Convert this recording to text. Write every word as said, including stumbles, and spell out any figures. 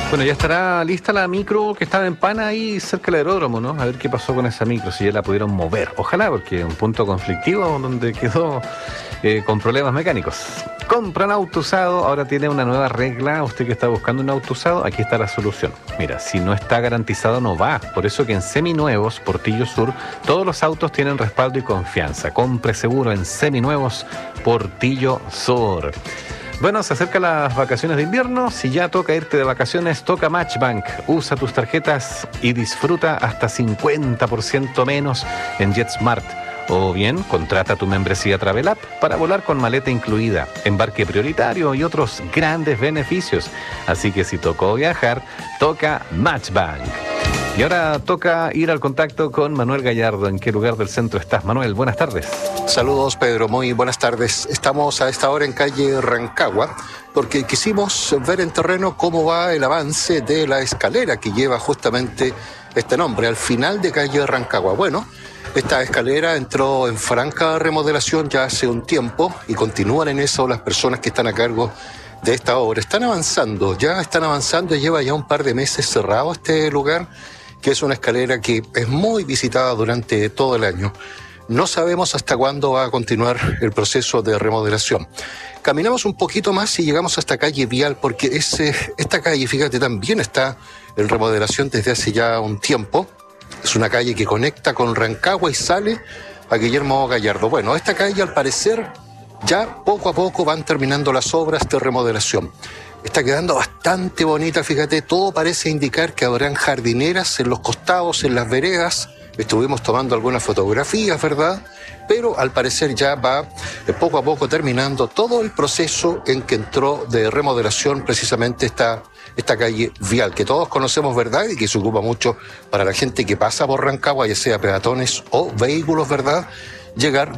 Bueno, ya estará lista la micro que estaba en Pana ahí cerca del aeródromo, ¿no? A ver qué pasó con esa micro, si ya la pudieron mover. Ojalá, porque es un punto conflictivo donde quedó eh, con problemas mecánicos. Compran auto usado, ahora tiene una nueva regla. Usted que está buscando un auto usado, aquí está la solución. Mira, si no está garantizado no va. Por eso que en Seminuevos, Portillo Sur, todos los autos tienen respaldo y confianza. Compre seguro en Seminuevos, Portillo Sur. Bueno, se acercan las vacaciones de invierno. Si ya toca irte de vacaciones, toca Matchbank. Usa tus tarjetas y disfruta hasta cincuenta por ciento menos en JetSmart. O bien, contrata tu membresía Travel App para volar con maleta incluida, embarque prioritario y otros grandes beneficios. Así que si tocó viajar, toca Matchbank. Y ahora toca ir al contacto con Manuel Gallardo. ¿En qué lugar del centro estás, Manuel? Buenas tardes. Saludos, Pedro. Muy buenas tardes. Estamos a esta hora en calle Rancagua porque quisimos ver en terreno cómo va el avance de la escalera que lleva justamente este nombre, al final de calle Rancagua. Bueno, esta escalera entró en franca remodelación ya hace un tiempo y continúan en eso las personas que están a cargo de esta obra. Están avanzando, ya están avanzando y lleva ya un par de meses cerrado este lugar, que es una escalera que es muy visitada durante todo el año. No sabemos hasta cuándo va a continuar el proceso de remodelación. Caminamos un poquito más y llegamos hasta calle Vial, porque ese, esta calle, fíjate, también está en remodelación desde hace ya un tiempo. Es una calle que conecta con Rancagua y sale a Guillermo Gallardo. Bueno, esta calle al parecer ya poco a poco van terminando las obras de remodelación. Está quedando bastante bonita, fíjate, todo parece indicar que habrán jardineras en los costados, en las veredas. Estuvimos tomando algunas fotografías, ¿verdad? Pero al parecer ya va eh, poco a poco terminando todo el proceso en que entró de remodelación precisamente esta, esta calle Vial, que todos conocemos, ¿verdad? Y que se ocupa mucho para la gente que pasa por Rancagua, ya sea peatones o vehículos, ¿verdad? Llegar